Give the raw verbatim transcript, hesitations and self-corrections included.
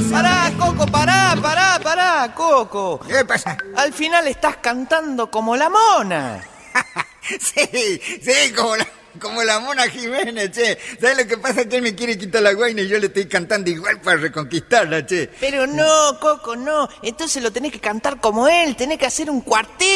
Pará, Coco, pará, pará, pará, Coco. ¿Qué pasa? Al final estás cantando como la mona. Sí, sí, como la, como la Mona Jiménez, che. ¿Sabes lo que pasa? Que él me quiere quitar la guaina y yo le estoy cantando igual para reconquistarla, che. Pero no, Coco, no. Entonces lo tenés que cantar como él, tenés que hacer un cuarteto.